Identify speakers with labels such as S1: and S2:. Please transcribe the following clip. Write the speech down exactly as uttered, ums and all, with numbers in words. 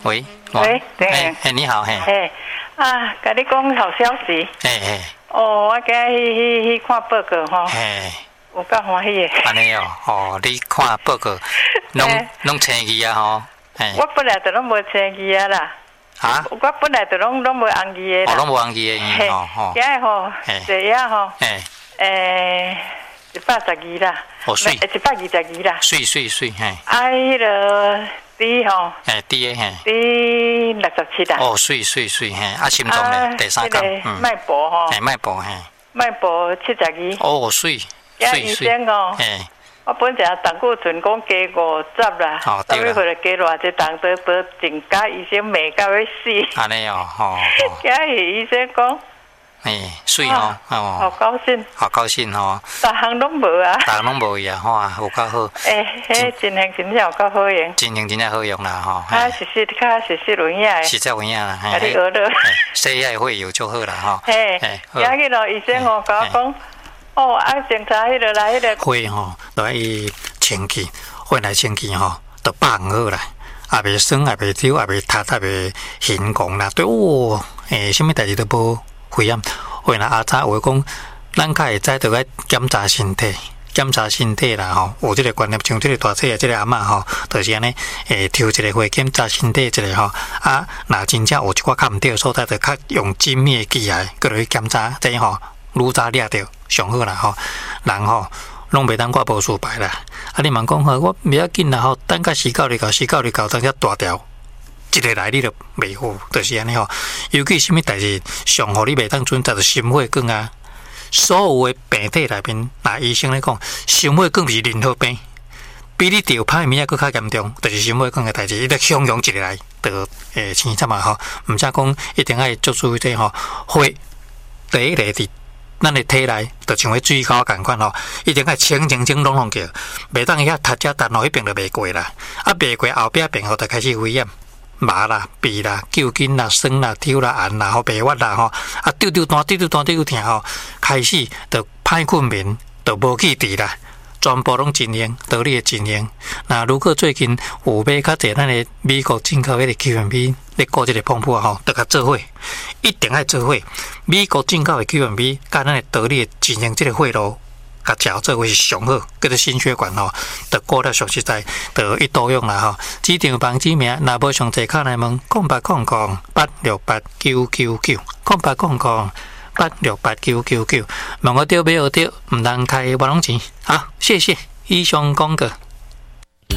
S1: 喂，
S2: 喂，对，
S1: 哎哎，你好，嘿，
S2: 嘿，啊，甲你讲好消息，
S1: 嘿嘿，
S2: 哦，我今日去去去看报告吼，
S1: 嘿，
S2: 有够欢喜的。
S1: 安尼哦，哦，你看报告，拢
S2: 嘿
S1: 拢青字啊吼，嘿，
S2: 我本来就拢无青字啊啦，
S1: 啊，
S2: 我本来就拢拢无红字的
S1: 哦，
S2: 啦。
S1: 拢无红字的，
S2: 嘿，
S1: 吼吼，
S2: 今日吼，
S1: 嘿
S2: 这样吼，
S1: 嘿，
S2: 诶，一百十二啦，
S1: 哦水
S2: 一百二十二啦，
S1: 水水水，嘿，
S2: 啊，迄个猪吼，
S1: 嘿，第一嘿，
S2: 猪六十七啦。
S1: 哦，水水水，嘿，啊，心脏咧，第三
S2: 讲，
S1: 讲，嗯，
S2: 脉搏吼，
S1: 嘿，脉搏，嘿，
S2: 脉搏七十二。
S1: 哦，水
S2: 今日医生哦。
S1: 嘿。
S2: 我本来胆固醇讲加五十啦，
S1: 哦对啦
S2: 到尾回来加偌济重，得得增加，医生骂到要死。
S1: 安尼哦，吼，
S2: 今日医生讲，
S1: 嘿，水哦，
S2: 好
S1: 哦，
S2: 高兴，
S1: 好高兴吼，
S2: 逐项拢无啊。
S1: 大拢无伊啊，吼啊，有够好，
S2: 诶，迄真行真正有够好用，
S1: 真行真正好用啦，吼，
S2: 啊，实实较实实轮椅诶，
S1: 实在有影啦，
S2: 甲你学了。
S1: 洗下会有就好啦，吼，
S2: 嘿，今日咯，医生哦，甲我讲，哦，啊，检查迄个啦，迄个。
S1: 血吼，都爱清气，血来清气吼，都放好啦，也袂酸，也袂丢，也袂塌，也袂形光啦。对哦，诶，什么代志都无危险。为啦，阿早话讲，咱较会知，就爱检查身体，检查身体啦吼。有即个观念，像即个大姐啊，即个阿嬷吼，就是安尼，诶，抽一个血检查身体一个吼。啊，若真正有一寡较毋对的所在，就较用精密的机械，过来去检查，这样吼，愈早掠着上好啦吼。人吼。拢袂当挂无事牌啦，啊！你问讲吼，我袂要紧啦吼，等甲时到日到，时到日到，等遐大条，一个来你就袂好，就是安尼吼。尤其什么代志上互你袂当准，就是心血管啊。所有的病体内面，那医生咧讲，心血管是任何病，比你得歹物仔佫较严重，就是心血管的代志，伊得汹涌一个来，就诶生惨嘛吼。毋则讲一定爱做注意这吼，血第一个伫。咱的体内就像迄水沟共款吼，一定爱清清清朗朗叫，袂当遐读遮等候迄边就袂过啦。啊，袂过后壁病后就开始危险，麻啦、痹啦、揪筋啦、酸啦、抽啦、按啦、吼白发啦吼，啊丢丢单、丢丢单、丢丢疼吼，开始就歹困眠，就无气治啦。全部拢进行，道理的进行。那如果最近有买较济咱的美国进口迄个 Q M B， 咧过这个pomp啊吼，得甲做伙，一定爱做伙。美国进口的 Q M B， 甲咱的道理的进行这个血路，甲食做伙是上好，叫做心血管吼，得过了上实在，得一多用啦吼。指定房指名，若无详细卡来问，空八空空八六八九九九，空八空空。八六八九九九，问我对没有对，唔通开我拢钱。好，谢谢以上讲过。